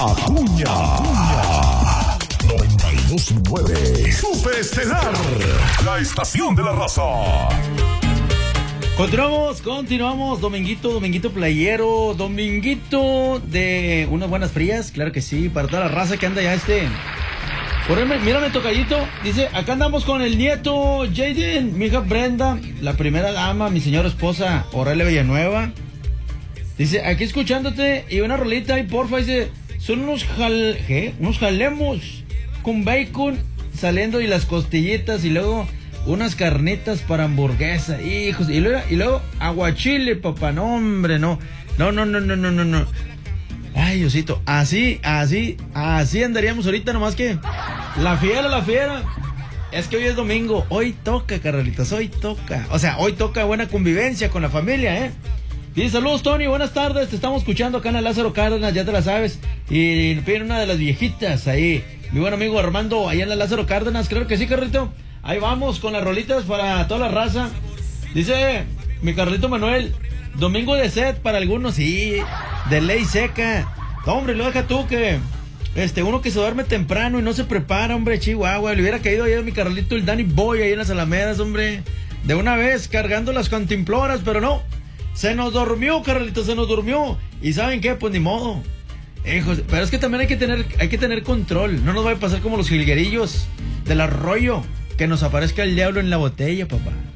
Acuña. 92.9 Super Estelar, la estación de la raza. Continuamos, dominguito playero, dominguito de unas buenas frías, claro que sí, para toda la raza que anda ya Por ahí, mírame, tocallito, dice, acá andamos con el nieto Jaden, mi hija Brenda, la primera dama, mi señora esposa Aurelia Villanueva. Dice, aquí escuchándote y una rolita ahí, porfa, dice, son unos jalemos con bacon saliendo y las costillitas y luego unas carnitas para hamburguesa, hijos, y luego aguachile, papá, no, hombre, no. Ay, Diosito, así andaríamos ahorita, nomás que la fiera. Es que hoy es domingo, hoy toca, carnalitas, hoy toca. O sea, hoy toca buena convivencia con la familia, Dice, saludos, Tony, buenas tardes, te estamos escuchando acá en el Lázaro Cárdenas, ya te la sabes. Y nos piden una de las viejitas ahí, mi buen amigo Armando, allá en el Lázaro Cárdenas, creo que sí, Carlito. Ahí vamos con las rolitas para toda la raza. Dice mi Carlito Manuel, domingo de sed para algunos, sí, de ley seca. No, hombre, lo deja tú que uno que se duerme temprano y no se prepara, hombre, Chihuahua. Le hubiera caído ayer a mi Carlito el Danny Boy ahí en las Alamedas, hombre, de una vez cargando las cantimploras, pero no, se nos durmió, Carlito, se nos durmió. ¿Y saben qué? Pues ni modo. Pero es que también hay que tener control. No nos va a pasar como los jilguerillos del arroyo, que nos aparezca el diablo en la botella, papá.